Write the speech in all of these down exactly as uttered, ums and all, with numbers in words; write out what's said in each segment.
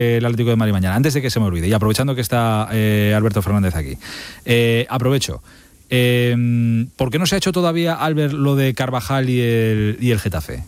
el Atlético de Madrid mañana, antes de que se me olvide, y aprovechando que está eh, Alberto Fernández aquí, eh, aprovecho. Eh, ¿Por qué no se ha hecho todavía, Albert, lo de Carvajal y el, y el Getafe?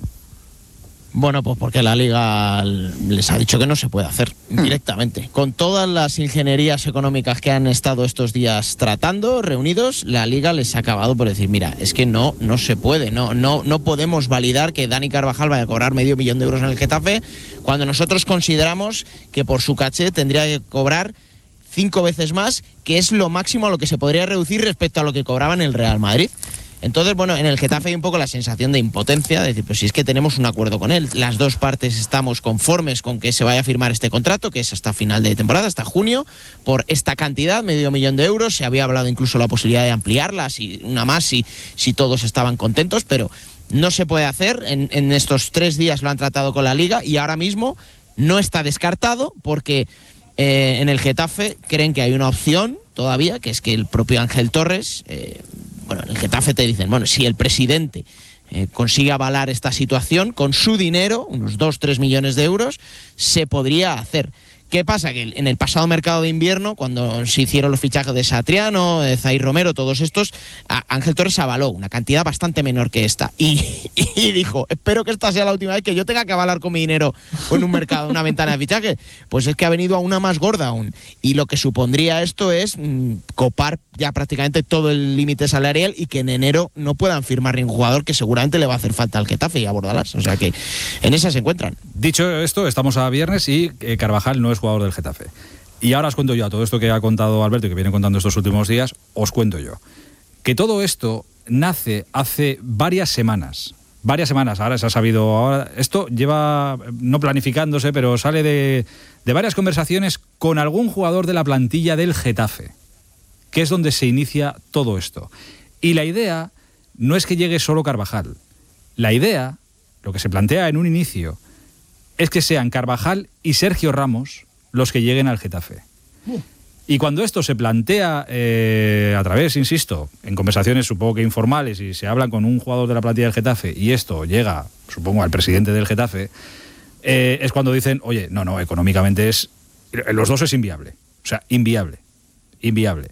Bueno, pues porque la Liga les ha dicho que no se puede hacer directamente. Con todas las ingenierías económicas que han estado estos días tratando, reunidos, la Liga les ha acabado por decir, mira, es que no, no se puede, no, no, no podemos validar que Dani Carvajal vaya a cobrar medio millón de euros en el Getafe, cuando nosotros consideramos que por su caché tendría que cobrar cinco veces más, que es lo máximo a lo que se podría reducir respecto a lo que cobraba en el Real Madrid. Entonces, bueno, en el Getafe hay un poco la sensación de impotencia, de decir, pues si es que tenemos un acuerdo con él, las dos partes estamos conformes con que se vaya a firmar este contrato, que es hasta final de temporada, hasta junio, por esta cantidad, medio millón de euros. Se había hablado incluso la posibilidad de ampliarla, si una más, si, si todos estaban contentos, pero no se puede hacer. En, en estos tres días lo han tratado con la Liga y ahora mismo no está descartado porque eh, en el Getafe creen que hay una opción todavía, que es que el propio Ángel Torres... Eh, Bueno, en el Getafe te dicen, bueno, si el presidente eh, consigue avalar esta situación, con su dinero, unos dos, tres millones de euros, se podría hacer. ¿Qué pasa? Que en el pasado mercado de invierno, cuando se hicieron los fichajes de Satriano, de Zaire Romero, todos estos, Ángel Torres avaló una cantidad bastante menor que esta. Y, y dijo, espero que esta sea la última vez que yo tenga que avalar con mi dinero en un mercado, una ventana de fichaje. Pues es que ha venido a una más gorda aún. Y lo que supondría esto es mmm, copar ya prácticamente todo el límite salarial y que en enero no puedan firmar ningún jugador, que seguramente le va a hacer falta al Getafe y a Bordalás. O sea que en esa se encuentran. Dicho esto, estamos a viernes y eh, Carvajal no es jugador del Getafe. Y ahora os cuento yo, a todo esto que ha contado Alberto y que viene contando estos últimos días, os cuento yo. Que todo esto nace hace varias semanas. Varias semanas, ahora se ha sabido. Ahora, esto lleva no planificándose, pero sale de, de varias conversaciones con algún jugador de la plantilla del Getafe, que es donde se inicia todo esto. Y la idea no es que llegue solo Carvajal. La idea, lo que se plantea en un inicio, es que sean Carvajal y Sergio Ramos los que lleguen al Getafe. Uh. Y cuando esto se plantea eh, a través, insisto, en conversaciones supongo que informales, y se hablan con un jugador de la plantilla del Getafe y esto llega, supongo, al presidente del Getafe, eh, es cuando dicen, oye, no, no, económicamente es... Los dos es inviable. O sea, inviable. Inviable.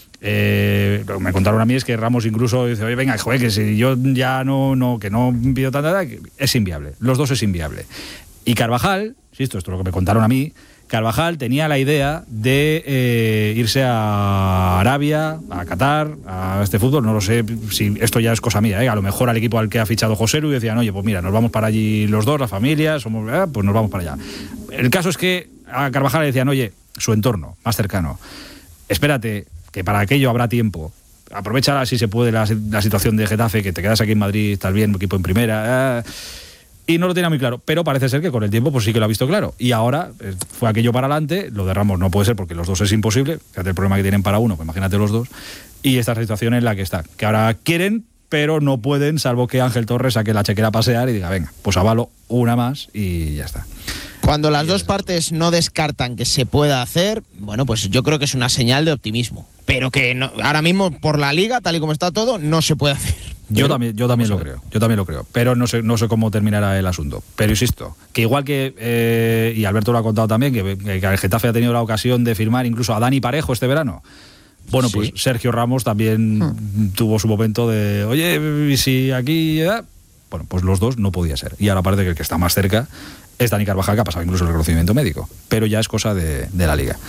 Eh, lo que me contaron a mí es que Ramos incluso dice, oye, venga, joder, que si yo ya no, no que no pido tanta, es inviable. Los dos es inviable. Y Carvajal, insisto, esto es lo que me contaron a mí, Carvajal tenía la idea de eh, irse a Arabia, a Qatar, a este fútbol. No lo sé si esto ya es cosa mía, ¿eh? A lo mejor al equipo al que ha fichado José Lu decían, oye, pues mira, nos vamos para allí los dos, la familia, somos, eh, pues nos vamos para allá. El caso es que a Carvajal le decían, oye, su entorno más cercano, espérate, que para aquello habrá tiempo. Aprovecha si se puede la, la situación de Getafe, que te quedas aquí en Madrid, estás bien, equipo en primera... Eh, Y no lo tenía muy claro, pero parece ser que con el tiempo pues sí que lo ha visto claro. Y ahora eh, fue aquello para adelante, lo de Ramos no puede ser porque los dos es imposible, fíjate el problema que tienen para uno, pues imagínate los dos, y esta situación en la que está, que ahora quieren, pero no pueden, salvo que Ángel Torres saque la chequera a pasear y diga, venga, pues avalo una más y ya está. Cuando las dos partes no descartan que se pueda hacer, bueno, pues yo creo que es una señal de optimismo, pero que no, ahora mismo por la Liga, tal y como está todo, no se puede hacer. Yo también, yo también lo creo, yo también lo creo, pero no sé, no sé cómo terminará el asunto. Pero insisto, que igual que, eh, y Alberto lo ha contado también, que, que el Getafe ha tenido la ocasión de firmar incluso a Dani Parejo este verano. Bueno, sí. Pues Sergio Ramos también hmm. tuvo su momento de, oye, si aquí... Eh? Bueno, pues los dos no podía ser. Y ahora parece que el que está más cerca es Dani Carvajal, que ha pasado incluso el reconocimiento médico. Pero ya es cosa de, de la Liga.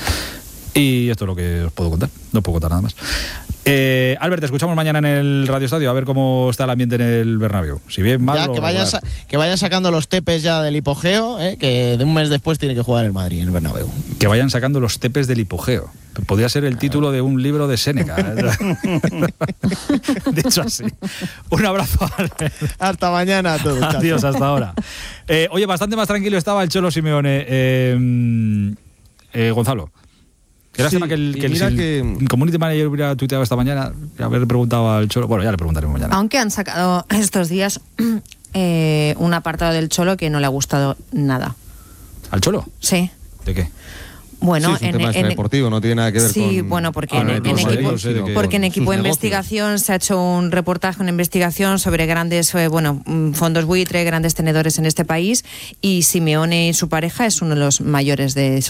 Y esto es lo que os puedo contar, no puedo contar nada más. Eh, Albert, te escuchamos mañana en el Radio Estadio a ver cómo está el ambiente en el Bernabéu. Si bien mal, ya, que, vayan sa- que vayan sacando los tepes ya del hipogeo, eh, que de un mes después tiene que jugar el Madrid en el Bernabéu. Que vayan sacando los tepes del hipogeo. Podría ser el título de un libro de Séneca. Dicho así. Un abrazo, Albert. Hasta mañana a todos. Adiós, hasta ahora. Eh, oye, bastante más tranquilo estaba el Cholo Simeone. Eh, eh, Gonzalo. Qué lástima sí, que el, que el, el que... community manager hubiera tuiteado esta mañana, haber preguntado al Cholo. Bueno, ya le preguntaremos mañana. Aunque han sacado estos días eh, un apartado del Cholo que no le ha gustado nada. ¿Al Cholo? Sí. ¿De qué? Bueno, sí, es un en, tema en, deportivo, no tiene nada que ver sí, con... Sí, bueno, porque ah, en, no, en, en equipo, sé de porque en equipo de investigación se ha hecho un reportaje, una investigación sobre grandes, eh, bueno, fondos buitre, grandes tenedores en este país, y Simeone y su pareja es uno de los mayores de esos